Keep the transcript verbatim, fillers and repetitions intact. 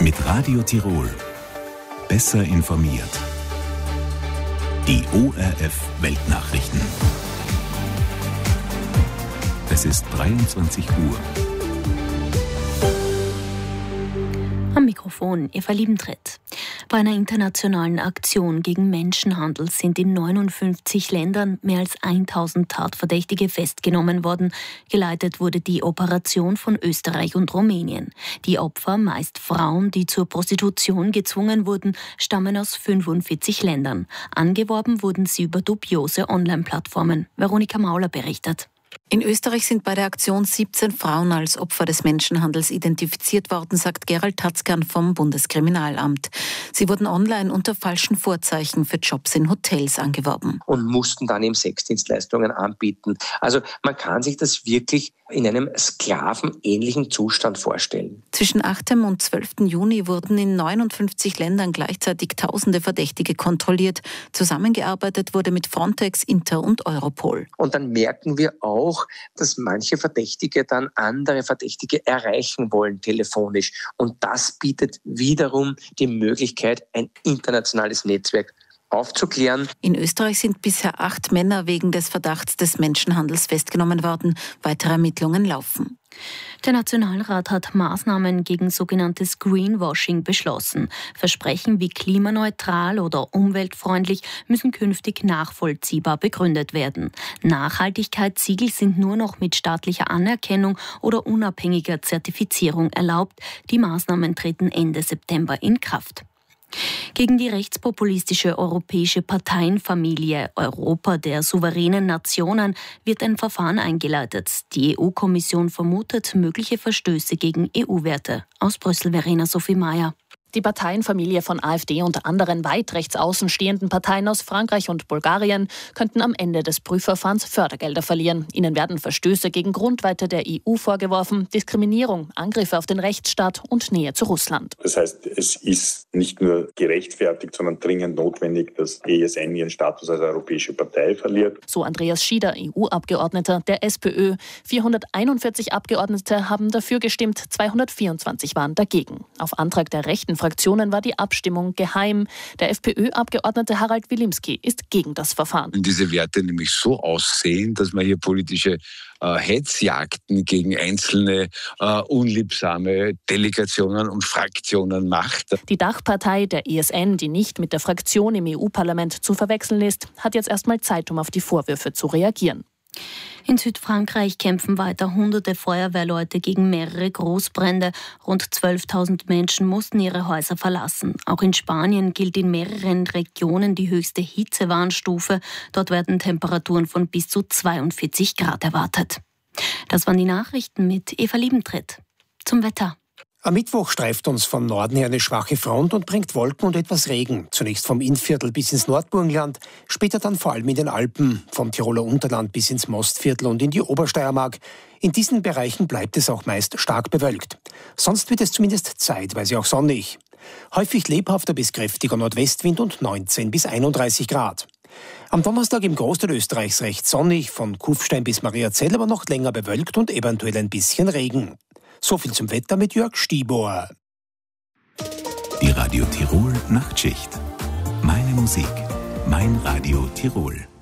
Mit Radio Tirol. Besser informiert. Die O R F Weltnachrichten. Es ist dreiundzwanzig Uhr. Am Mikrofon Eva Liebentritt. Bei einer internationalen Aktion gegen Menschenhandel sind in neunundfünfzig Ländern mehr als tausend Tatverdächtige festgenommen worden. Geleitet wurde die Operation von Österreich und Rumänien. Die Opfer, meist Frauen, die zur Prostitution gezwungen wurden, stammen aus fünfundvierzig Ländern. Angeworben wurden sie über dubiose Online-Plattformen. Veronika Mauler berichtet. In Österreich sind bei der Aktion siebzehn Frauen als Opfer des Menschenhandels identifiziert worden, sagt Gerald Tatzkern vom Bundeskriminalamt. Sie wurden online unter falschen Vorzeichen für Jobs in Hotels angeworben. Und mussten dann eben Sexdienstleistungen anbieten. Also man kann sich das wirklich in einem sklavenähnlichen Zustand vorstellen. Zwischen achtem und zwölften Juni wurden in neunundfünfzig Ländern gleichzeitig tausende Verdächtige kontrolliert. Zusammengearbeitet wurde mit Frontex, Inter und Europol. Und dann merken wir auch, dass manche Verdächtige dann andere Verdächtige erreichen wollen telefonisch. Und das bietet wiederum die Möglichkeit, ein internationales Netzwerk aufzuklären. In Österreich sind bisher acht Männer wegen des Verdachts des Menschenhandels festgenommen worden. Weitere Ermittlungen laufen. Der Nationalrat hat Maßnahmen gegen sogenanntes Greenwashing beschlossen. Versprechen wie klimaneutral oder umweltfreundlich müssen künftig nachvollziehbar begründet werden. Nachhaltigkeitssiegel sind nur noch mit staatlicher Anerkennung oder unabhängiger Zertifizierung erlaubt. Die Maßnahmen treten Ende September in Kraft. Gegen die rechtspopulistische europäische Parteienfamilie Europa der souveränen Nationen wird ein Verfahren eingeleitet. Die E U-Kommission vermutet mögliche Verstöße gegen E U-Werte. Aus Brüssel, Verena Sophie Mayer. Die Parteienfamilie von AfD und anderen weit rechts außen stehenden Parteien aus Frankreich und Bulgarien könnten am Ende des Prüfverfahrens Fördergelder verlieren. Ihnen werden Verstöße gegen Grundwerte der E U vorgeworfen, Diskriminierung, Angriffe auf den Rechtsstaat und Nähe zu Russland. Das heißt, es ist nicht nur gerechtfertigt, sondern dringend notwendig, dass E S N ihren Status als europäische Partei verliert. So Andreas Schieder, E U-Abgeordneter der SPÖ. vierhunderteinundvierzig Abgeordnete haben dafür gestimmt, zweihundertvierundzwanzig waren dagegen. Auf Antrag der rechten Fraktionen war die Abstimmung geheim. Der FPÖ-Abgeordnete Harald Wilimski ist gegen das Verfahren. Wenn diese Werte nämlich so aussehen, dass man hier politische äh, Hetzjagden gegen einzelne äh, unliebsame Delegationen und Fraktionen macht. Die Dachpartei der E S N, die nicht mit der Fraktion im E U-Parlament zu verwechseln ist, hat jetzt erstmal Zeit, um auf die Vorwürfe zu reagieren. In Südfrankreich kämpfen weiter hunderte Feuerwehrleute gegen mehrere Großbrände. Rund zwölftausend Menschen mussten ihre Häuser verlassen. Auch in Spanien gilt in mehreren Regionen die höchste Hitzewarnstufe. Dort werden Temperaturen von bis zu zweiundvierzig Grad erwartet. Das waren die Nachrichten mit Eva Liebentritt. Zum Wetter. Am Mittwoch streift uns von Norden her eine schwache Front und bringt Wolken und etwas Regen. Zunächst vom Innviertel bis ins Nordburgenland, später dann vor allem in den Alpen, vom Tiroler Unterland bis ins Mostviertel und in die Obersteiermark. In diesen Bereichen bleibt es auch meist stark bewölkt. Sonst wird es zumindest zeitweise auch sonnig. Häufig lebhafter bis kräftiger Nordwestwind und neunzehn bis einunddreißig Grad. Am Donnerstag im Großteil Österreichs recht sonnig, von Kufstein bis Mariazell aber noch länger bewölkt und eventuell ein bisschen Regen. So viel zum Wetter mit Jörg Stiebohr. Die Radio Tirol Nachtschicht. Meine Musik, mein Radio Tirol.